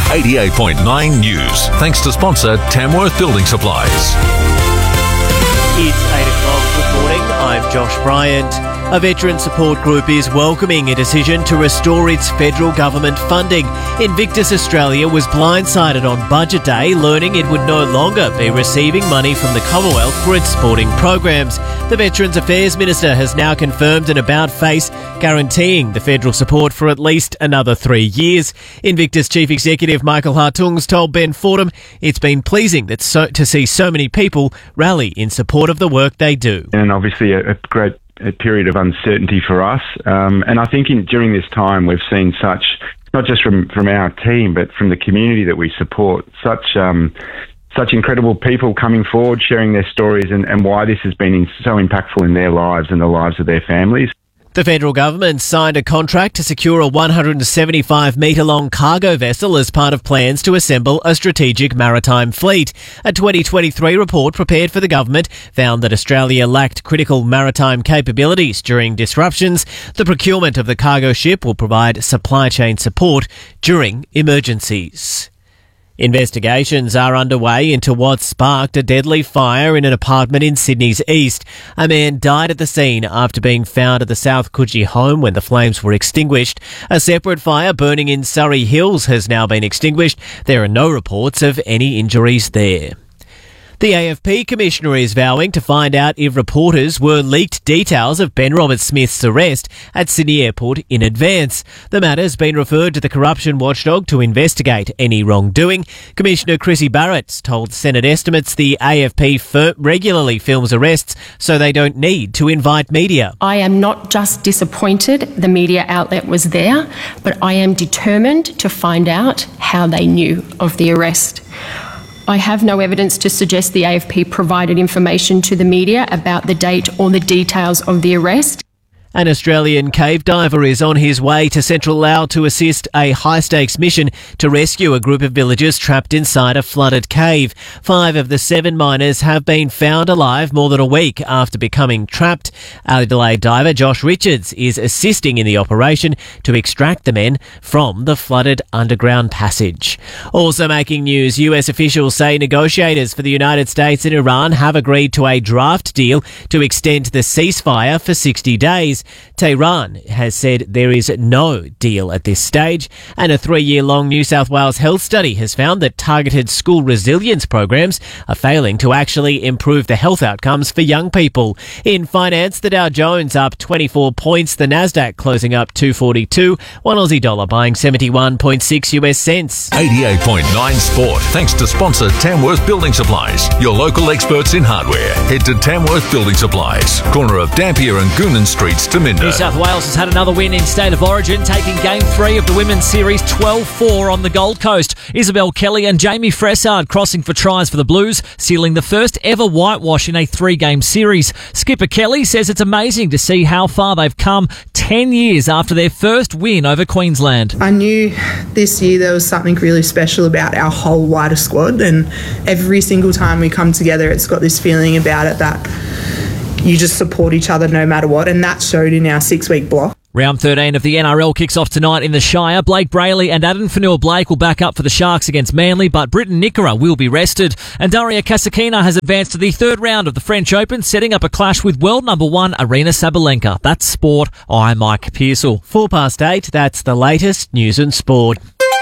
88.9 News. Thanks to sponsor Tamworth Building Supplies. It's 8 o'clock. Good morning. I'm Josh Bryant. A veteran support group is welcoming a decision to restore its federal government funding. Invictus Australia was blindsided on Budget Day, learning it would no longer be receiving money from the Commonwealth for its sporting programs. The Veterans Affairs Minister has now confirmed an about-face guaranteeing the federal support for at least another 3 years. Invictus Chief Executive Michael Hartungs told Ben Fordham it's been pleasing to see so many people rally in support of the work they do. And obviously a great period of uncertainty for us. And I think during this time we've seen such, not just from our team, but from the community that we support, such incredible people coming forward, sharing their stories and why this has been so impactful in their lives and the lives of their families. The federal government signed a contract to secure a 175-metre-long cargo vessel as part of plans to assemble a strategic maritime fleet. A 2023 report prepared for the government found that Australia lacked critical maritime capabilities during disruptions. The procurement of the cargo ship will provide supply chain support during emergencies. Investigations are underway into what sparked a deadly fire in an apartment in Sydney's east. A man died at the scene after being found at the South Coogee home when the flames were extinguished. A separate fire burning in Surrey Hills has now been extinguished. There are no reports of any injuries there. The AFP Commissioner is vowing to find out if reporters were leaked details of Ben Roberts-Smith's arrest at Sydney Airport in advance. The matter has been referred to the corruption watchdog to investigate any wrongdoing. Commissioner Chrissy Barrett told Senate Estimates the AFP regularly films arrests so they don't need to invite media. I am not just disappointed the media outlet was there, but I am determined to find out how they knew of the arrest. I have no evidence to suggest the AFP provided information to the media about the date or the details of the arrest. An Australian cave diver is on his way to Central Laos to assist a high-stakes mission to rescue a group of villagers trapped inside a flooded cave. 5 of the 7 miners have been found alive more than a week after becoming trapped. Adelaide diver Josh Richards is assisting in the operation to extract the men from the flooded underground passage. Also making news, US officials say negotiators for the United States and Iran have agreed to a draft deal to extend the ceasefire for 60 days. Tehran has said there is no deal at this stage, and a 3-year-long New South Wales health study has found that targeted school resilience programs are failing to actually improve the health outcomes for young people. In finance, the Dow Jones up 24 points, the Nasdaq closing up 242, one Aussie dollar buying 71.6 US cents. 88.9 Sport. Thanks to sponsor Tamworth Building Supplies, your local experts in hardware. Head to Tamworth Building Supplies, corner of Dampier and Goonan Streets to Minder. New South Wales has had another win in State of Origin, taking Game 3 of the Women's Series 12-4 on the Gold Coast. Isabel Kelly and Jamie Fressard crossing for tries for the Blues, sealing the first ever whitewash in a 3-game series. Skipper Kelly says it's amazing to see how far they've come 10 years after their first win over Queensland. I knew this year there was something really special about our whole wider squad, and every single time we come together it's got this feeling about it that you just support each other no matter what, and that showed in our 6-week block. Round 13 of the NRL kicks off tonight in the Shire. Blake Brayley and Adam Fanua-Blake will back up for the Sharks against Manly, but Britton Nickera will be rested. And Daria Kasatkina has advanced to the 3rd round of the French Open, setting up a clash with world number 1 Arina Sabalenka. That's sport. I'm Mike Pearsall. 8:04, that's the latest news and sport.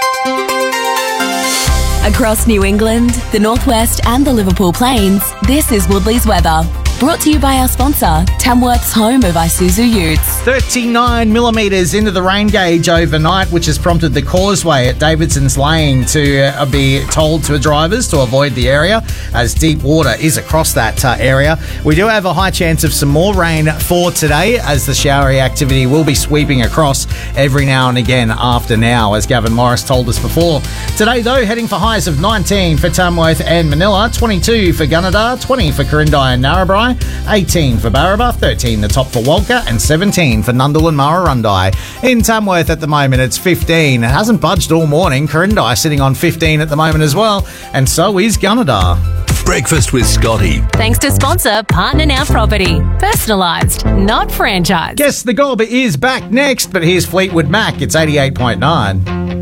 Across New England, the Northwest and the Liverpool Plains, this is Woodley's weather. Brought to you by our sponsor, Tamworth's home of Isuzu Utes. 39 millimetres into the rain gauge overnight, which has prompted the causeway at Davidson's Lane to be told to drivers to avoid the area as deep water is across that area. We do have a high chance of some more rain for today, as the showery activity will be sweeping across every now and again after now, as Gavin Morris told us before. Today, though, heading for highs of 19 for Tamworth and Manila, 22 for Gunnedah, 20 for Quirindi and Narrabri, 18 for Barraba, 13 the top for Walker, and 17 for Nundle and Murrurundi. In Tamworth at the moment, it's 15. It hasn't budged all morning. Quirindi sitting on 15 at the moment as well, and so is Gunnedah. Breakfast with Scotty. Thanks to sponsor Partner Now Property. Personalised, not franchised. Guess the Gob is back next, but here's Fleetwood Mac. It's 88.9.